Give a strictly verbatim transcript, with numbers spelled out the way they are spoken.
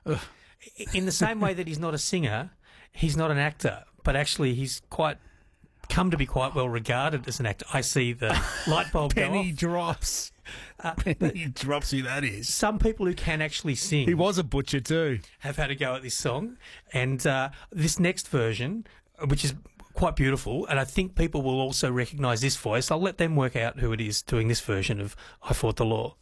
In the same way that he's not a singer, he's not an actor, but actually he's quite come to be quite well regarded as an actor. I see the light bulb go Penny off. drops. Uh, Penny drops who that is. Some people who can actually sing. He was a butcher too. Have had a go at this song. And uh, this next version, which is quite beautiful, and I think people will also recognise this voice. I'll let them work out who it is doing this version of I Fought the Law.